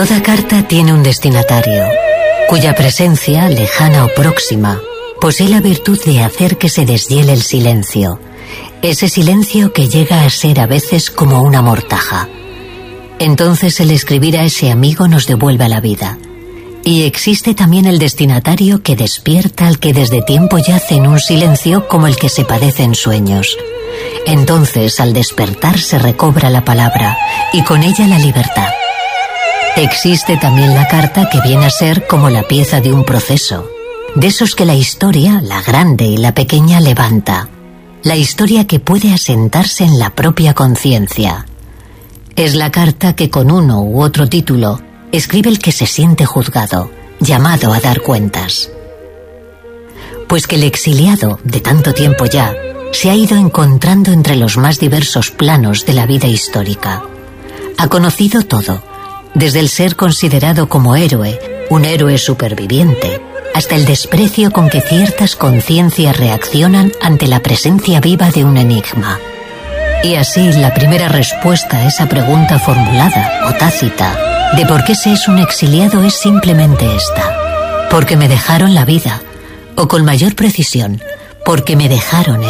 Toda carta tiene un destinatario, cuya presencia, lejana o próxima, posee la virtud de hacer que se deshiele el silencio. Ese silencio que llega a ser a veces como una mortaja. Entonces el escribir a ese amigo nos devuelve a la vida. Y existe también el destinatario que despierta al que desde tiempo yace en un silencio como el que se padece en sueños. Entonces al despertar se recobra la palabra y con ella la libertad. Existe también la carta que viene a ser como la pieza de un proceso, de esos que la historia, la grande y la pequeña, levanta. La historia que puede asentarse en la propia conciencia. Es la carta que con uno u otro título escribe el que se siente juzgado, llamado a dar cuentas. Pues que el exiliado, de tanto tiempo ya, se ha ido encontrando entre los más diversos planos de la vida histórica. Ha conocido todo, desde el ser considerado como héroe, un héroe superviviente, hasta el desprecio con que ciertas conciencias reaccionan ante la presencia viva de un enigma. Y así la primera respuesta a esa pregunta formulada o tácita de por qué se es un exiliado es simplemente esta: porque me dejaron la vida, o con mayor precisión, porque me dejaron